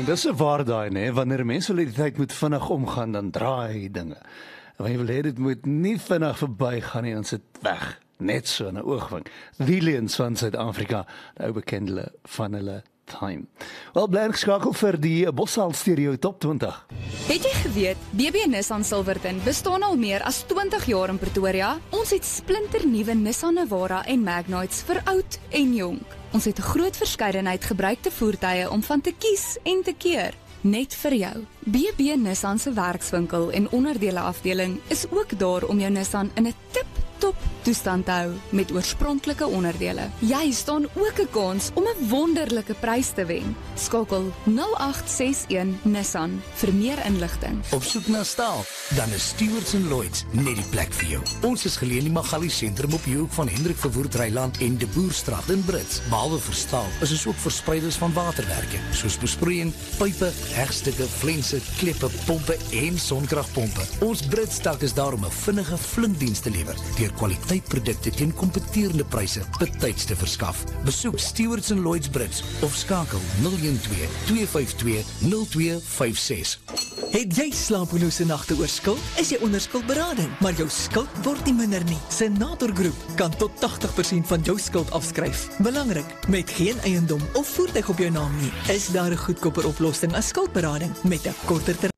Dis 'n waardaai, né? Wanneer mense die tyd moet vinnig omgaan, dan draai dinge. En wanneer jy wil hê dit moet nie vinnig verbygaan nie, dan sit weg. Net so in 'n oogwink. Die Lions van Suid-Afrika, die ou bekendele van hulle time. Wel, bly geskakel vir die Bossal Stereo Top 20. Het jy geweet, BB Nissan Silverton bestaan al meer as 20 jaar in Pretoria? Ons het splinternuwe Nissan Navara en Magnites vir oud en jonk. Ons het 'n groot verskeidenheid gebruikte voertuie om van te kies en te keer. Net vir jou. BB Nissan se werkswinkel en onderdele afdeling is ook daar om jou Nissan in 'n tip-top toestand te hou met oorspronklike onderdele. Jy staan ook 'n kans om 'n wonderlike prys te wen. Skakel 0861 Nissan vir meer inligting. Op soek na staal, dan is Stewards & Lloyds net die plek vir jou. Ons is geleë in die Magali sentrum op die hoek van Hendrik Verwoerd Dreiland en De Boerstraat in Brits. Behalwe vir staal, is ons ook verspreiders van waterwerke, soos besproeiing, pype, hegstukke, flense, kleppe, pompe en sonkragpompe. Ons Brits tak is daar om 'n vinnige flinkdiens te lewer, deur kwaliteitprodukte teen kompeterende pryse betyds te verskaf. Besoek Stewards & Lloyds Brits of skakel 012 252 0256. Het jy slapelose nagte oor skuld? Is jy onder skuldberading, maar jou skuld word nie minder nie? Senator Groep kan tot 80% van jou skuld afskryf. Belangrik, met geen eiendom of voertuig op jou naam nie, is daar 'n goedkoper oplossing as skuldberading met 'n korter termyn